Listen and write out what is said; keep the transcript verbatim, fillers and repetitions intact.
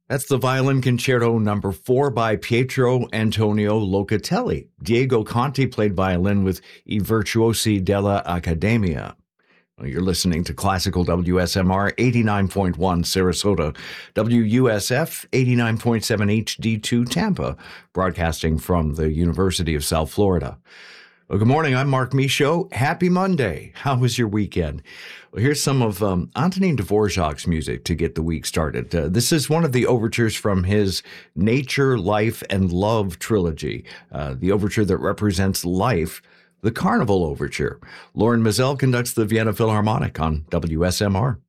That's the Violin Concerto number four by Pietro Antonio Locatelli. Diego Conti played violin with I Virtuosi della Accademia. Well, you're listening to Classical W S M R eighty-nine point one Sarasota, W U S F eighty-nine point seven H D two Tampa, broadcasting from the University of South Florida. Well, good morning. I'm Mark Michaud. Happy Monday. How was your weekend? Well, here's some of um, Antonin Dvorak's music to get the week started. Uh, this is one of the overtures from his Nature, Life, and Love trilogy, uh, the overture that represents life, the Carnival Overture. Lauren Mazel conducts the Vienna Philharmonic on W S M R.